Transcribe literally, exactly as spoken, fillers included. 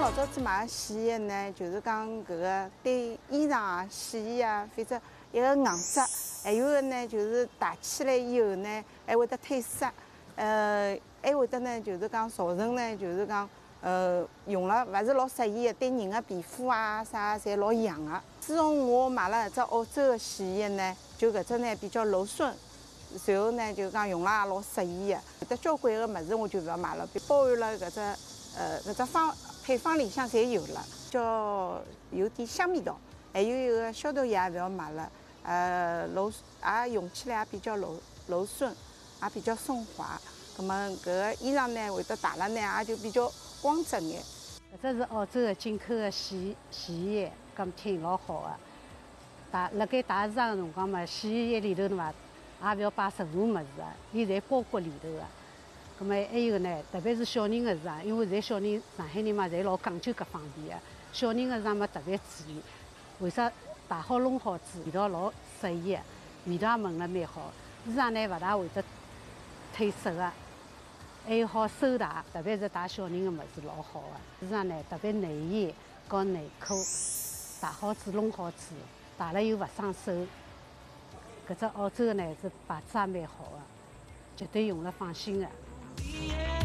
老早子买的洗衣液呢，就是讲搿个对衣裳啊、洗衣啊，反正一个硬质，还有个呢就是汏起来以后呢，还会得褪色，呃，还会得呢就是讲造成呢就是讲呃用了勿是老适宜的，对人的皮肤啊啥侪老痒的。自从我买了搿只澳洲的洗衣液呢，就搿只呢比较柔顺。 随后呢，就讲用了也老适宜的，有得交关个物事我就勿要买了，包含了搿只呃搿只方配方里向侪有了，叫有点香味道，还有一个消毒液也勿要买了，呃柔也用起来也比较柔柔顺，也比较顺滑。葛么搿个衣裳呢会得汏了呢，也就比较光泽眼。 搿只是澳洲的进口的洗洗衣液，搿挺老好的。打辣盖打日常个辰光嘛，洗衣液里头嘛。 也勿要摆任何物事啊，伊侪包裹里头个。葛末还有呢，特别是小人个市场，因为现在小人上海人嘛，侪老讲究搿方面个。小人个市场嘛特别注意，为啥汏好弄好子，味道老适宜个，味道也闻了蛮好。衣裳呢勿大会得褪色个，还有好收汏，特别是汏小人个物事老好个。衣裳呢特别内衣和内裤，汏好子弄好子，汏了又勿伤手。 搿只澳洲的呢是牌子也蛮好的，绝对用了放心的。